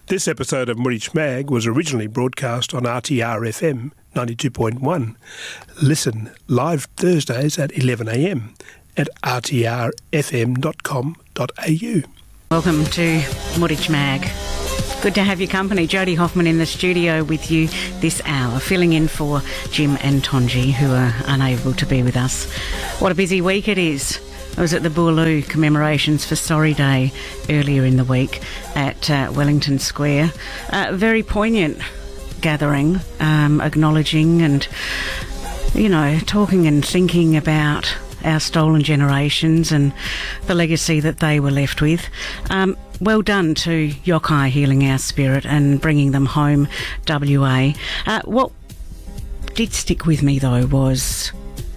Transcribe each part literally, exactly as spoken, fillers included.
This episode of Murich Mag was originally broadcast on R T R F M ninety-two point one. Listen live Thursdays at eleven a m at r t r f m dot com dot a u. Welcome to Murich Mag. Good to have your company. Jodie Hoffman in the studio with you this hour, filling in for Jim and Tonji, who are unable to be with us. What a busy week it is. I was at the Boorloo commemorations for Sorry Day earlier in the week at uh, Wellington Square. Uh, very poignant gathering, um, acknowledging and, you know, talking and thinking about our stolen generations and the legacy that they were left with. Um, well done to Yokai Healing Our Spirit and bringing them home, W A. Uh, what did stick with me, though, was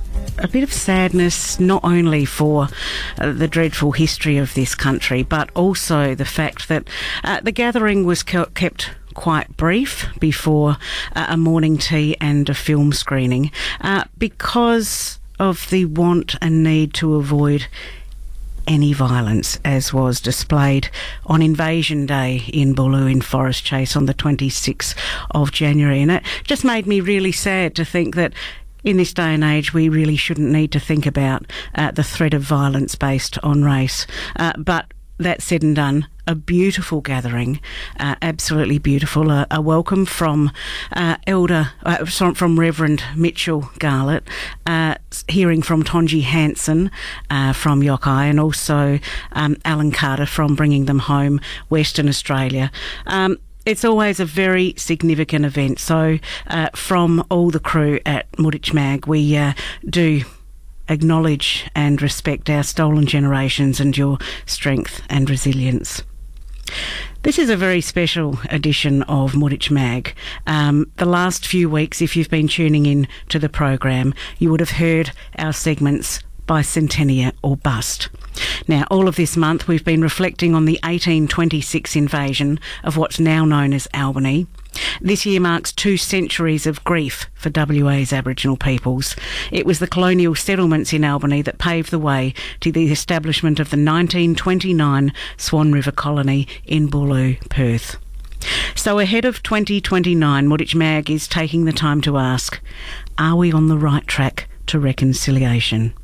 a bit of sadness, not only for uh, the dreadful history of this country, but also the fact that uh, the gathering was ke- kept quite brief before uh, a morning tea and a film screening uh, because of the want and need to avoid any violence, as was displayed on Invasion Day in Boorloo in Forest Chase on the twenty-sixth of January. And it just made me really sad to think that in this day and age, we really shouldn't need to think about uh, the threat of violence based on race. Uh, but that said and done, a beautiful gathering, uh, absolutely beautiful. A, a welcome from uh, Elder, uh, from Reverend Mitchell Garlett, uh, hearing from Tonji Hansen uh, from Yokai, and also um, Alan Carter from Bringing Them Home, Western Australia. Um, It's always a very significant event. So uh, from all the crew at Murich Mag, we uh, do acknowledge and respect our stolen generations and your strength and resilience. This is a very special edition of Murich Mag. Um, the last few weeks, if you've been tuning in to the program, you would have heard our segments Bicentennial or Bust. Now, all of this month we've been reflecting on the eighteen twenty-six invasion of what's now known as Albany. This year marks two centuries of grief for W A's Aboriginal peoples. It was the colonial settlements in Albany that paved the way to the establishment of the nineteen twenty-nine Swan River Colony in Boorloo, Perth. So ahead of twenty twenty-nine, Murich Mag is taking the time to ask, are we on the right track to reconciliation?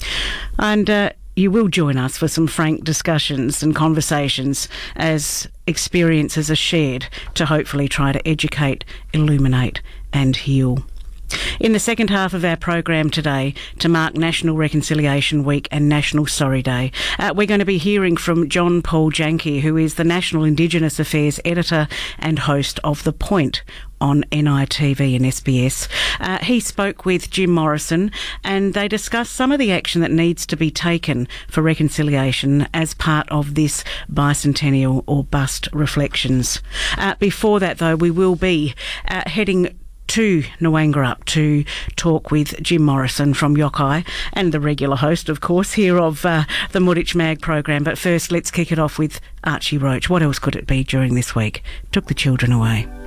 And uh, you will join us for some frank discussions and conversations as experiences are shared to hopefully try to educate, illuminate and heal. In the second half of our program today, to mark National Reconciliation Week and National Sorry Day, uh, we're going to be hearing from John Paul Janke, who is the National Indigenous Affairs Editor and host of The Point on N I T V and S B S. Uh, he spoke with Jim Morrison and they discussed some of the action that needs to be taken for reconciliation as part of this bicentennial or bust reflections. Uh, before that, though, we will be uh, heading to Noangarup to talk with Jim Morrison from Yokai and the regular host, of course, here of uh, the Murich Mag program. But first, let's kick it off with Archie Roach. What else could it be during this week? Took the children away.